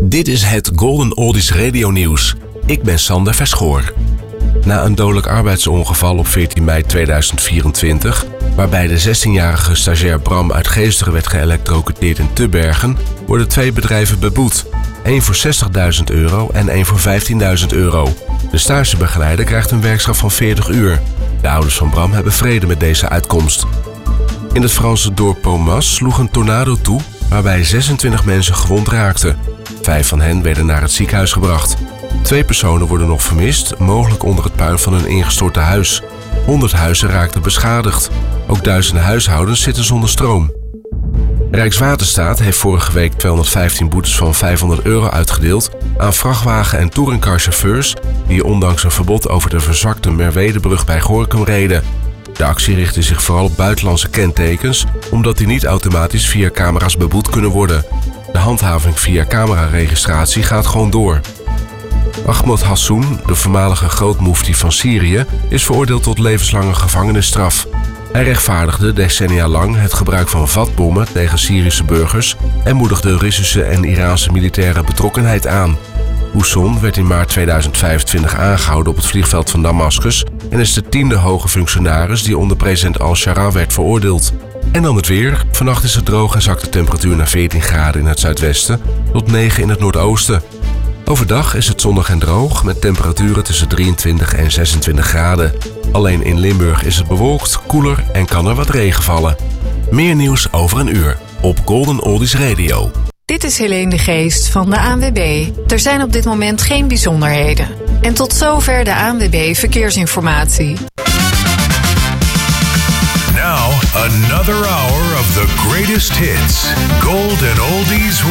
Dit is het Golden Oldies Radio Nieuws. Ik ben Sander Verschoor. Na een dodelijk arbeidsongeval op 14 mei 2024... waarbij de 16-jarige stagiair Bram uit Geesteren werd geëlektrocuteerd in Tubbergen... worden 2 bedrijven beboet. 1 voor €60.000 en 1 voor €15.000. De stagebegeleider krijgt een werkstraf van 40 uur. De ouders van Bram hebben vrede met deze uitkomst. In het Franse dorp Pomas sloeg een tornado toe... waarbij 26 mensen gewond raakten. 5 van hen werden naar het ziekenhuis gebracht. 2 personen worden nog vermist, mogelijk onder het puin van een ingestorte huis. 100 huizen raakten beschadigd. Ook duizenden huishoudens zitten zonder stroom. Rijkswaterstaat heeft vorige week 215 boetes van €500 uitgedeeld aan vrachtwagen- en touringcarchauffeurs die ondanks een verbod over de verzwakte Merwedebrug bij Gorinchem reden. De actie richtte zich vooral op buitenlandse kentekens, omdat die niet automatisch via camera's beboet kunnen worden. De handhaving via cameraregistratie gaat gewoon door. Ahmad Hassoun, de voormalige grootmoefti van Syrië, is veroordeeld tot levenslange gevangenisstraf. Hij rechtvaardigde decennia lang het gebruik van vatbommen tegen Syrische burgers en moedigde Russische en Iraanse militaire betrokkenheid aan. Hassoun werd in maart 2025 aangehouden op het vliegveld van Damascus en is de 10e hoge functionaris die onder president al-Shara werd veroordeeld. En dan het weer. Vannacht is het droog en zakt de temperatuur naar 14 graden in het zuidwesten tot 9 in het noordoosten. Overdag is het zonnig en droog met temperaturen tussen 23 en 26 graden. Alleen in Limburg is het bewolkt, koeler en kan er wat regen vallen. Meer nieuws over een uur op Golden Oldies Radio. Dit is Helene de Geest van de ANWB. Er zijn op dit moment geen bijzonderheden. En tot zover de ANWB Verkeersinformatie. Now, another hour of the greatest hits. Golden Oldies